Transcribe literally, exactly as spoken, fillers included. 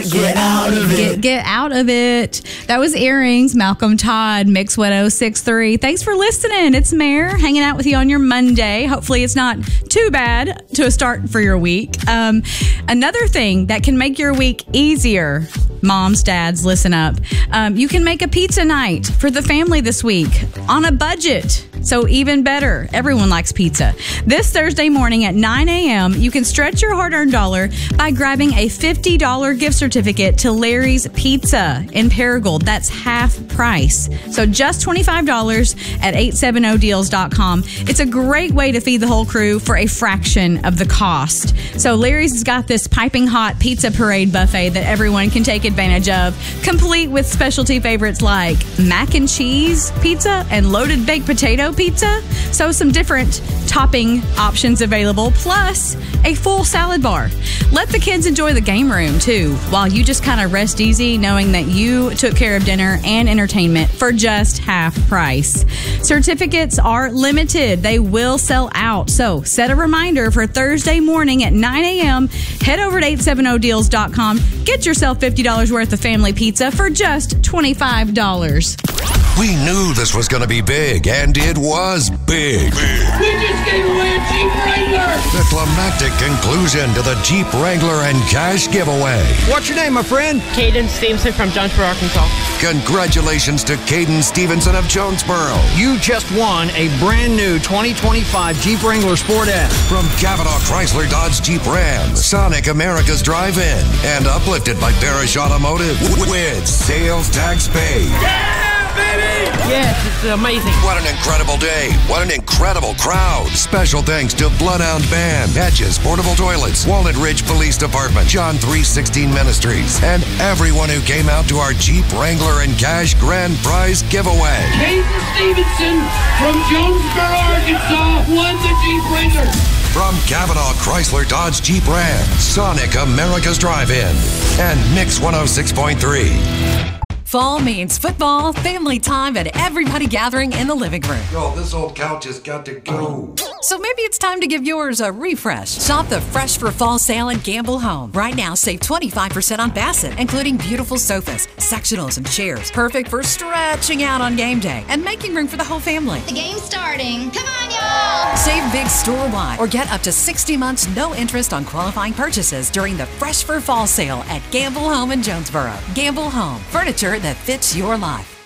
Get out of it. Get, get out of it. That was Earrings, Malcolm Todd, Mix one oh six point three. Thanks for listening. It's Mare hanging out with you on your Monday. Hopefully it's not too bad to a start for your week. Um, another thing that can make your week easier, moms, dads, listen up. Um, you can make a pizza night for the family this week on a budget. So even better, everyone likes pizza. This Thursday morning at nine a.m., you can stretch your hard-earned dollar by grabbing a fifty dollars gift certificate to Larry's Pizza in Paragould. That's half price. So just twenty-five dollars at eight seventy deals dot com. It's a great way to feed the whole crew for a fraction of the cost. So Larry's has got this piping hot pizza parade buffet that everyone can take advantage of, complete with specialty favorites like mac and cheese pizza and loaded baked potato pizza. So some different topping options available, plus a full salad bar. Let the kids enjoy the game room too, while you just kind of rest easy knowing that you took care of dinner and entertainment for just half price. Certificates are limited. They will sell out. So set a reminder for Thursday morning at nine a.m. Head over to eight seventy deals dot com. Get yourself fifty dollars worth of family pizza for just twenty-five dollars. We knew this was going to be big, and it was big. big. We just gave away a Jeep Wrangler! The climactic conclusion to the Jeep Wrangler and cash giveaway. What's your name, my friend? Caden Stevenson from Jonesboro, Arkansas. Congratulations to Caden Stevenson of Jonesboro. You just won a brand new twenty twenty-five Jeep Wrangler Sport S. From Cavanaugh Chrysler Dodge Jeep Ram, Sonic America's Drive-In, and uplifted by Barish Automotive with sales tax paid. Yeah, baby! Yes, it's amazing. What an incredible day. What an incredible crowd. Special thanks to Bloodhound Band, Hedges Portable Toilets, Walnut Ridge Police Department, John three sixteen Ministries, and everyone who came out to our Jeep Wrangler and Cash Grand Prize giveaway. Caden Stevenson from Jonesboro, Arkansas won the Jeep Wrangler. From Cavanaugh Chrysler Dodge Jeep Ram, Sonic America's Drive-In, and Mix one oh six point three. Fall means football, family time, and everybody gathering in the living room. Yo, this old couch has got to go. So maybe it's time to give yours a refresh. Shop the Fresh for Fall sale at Gamble Home. Right now, save twenty-five percent on Bassett, including beautiful sofas, sectionals, and chairs. Perfect for stretching out on game day and making room for the whole family. The game's starting. Come on, y'all! Save big store-wide or get up to sixty months no interest on qualifying purchases during the Fresh for Fall sale at Gamble Home in Jonesboro. Gamble Home, furniture that fits your life.